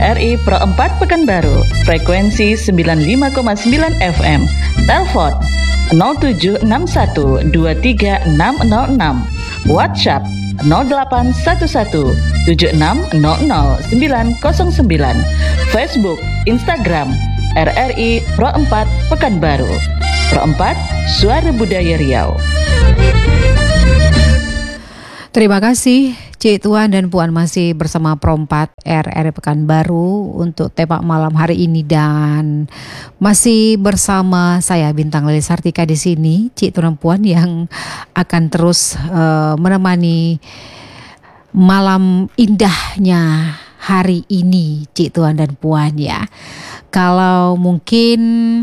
RRI Pro 4 Pekanbaru, frekuensi 95,9 FM. Telepon 0761 23606. WhatsApp 0811 7600 909. Facebook, Instagram RRI Pro 4 Pekanbaru. Pro 4, Suara Budaya Riau. Terima kasih Cik Tuan dan Puan masih bersama Pro 4 RRI Pekanbaru untuk tema malam hari ini, dan masih bersama saya Bintang Leli Sartika di sini, Cik Tuan dan Puan yang akan terus menemani malam indahnya hari ini, Cik Tuan dan Puan ya. Kalau mungkin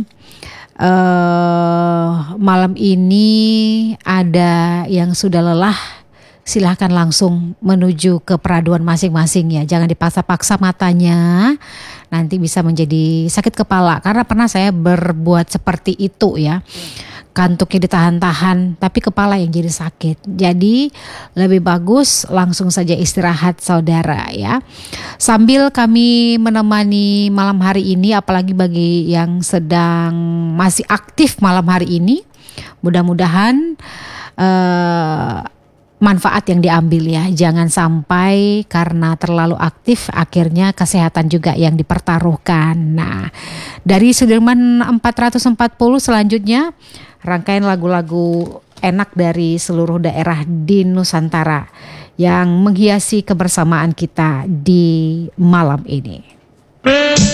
malam ini ada yang sudah lelah, silahkan langsung menuju ke peraduan masing-masing ya. Jangan dipaksa-paksa matanya, nanti bisa menjadi sakit kepala. Karena pernah saya berbuat seperti itu ya. Kantuknya ditahan-tahan, tapi kepala yang jadi sakit. Jadi lebih bagus langsung saja istirahat saudara ya. Sambil kami menemani malam hari ini, apalagi bagi yang sedang masih aktif malam hari ini, mudah-mudahan manfaat yang diambil ya. Jangan sampai karena terlalu aktif akhirnya kesehatan juga yang dipertaruhkan. Nah, dari Sudirman 440 selanjutnya rangkaian lagu-lagu enak dari seluruh daerah di Nusantara yang menghiasi kebersamaan kita di malam ini.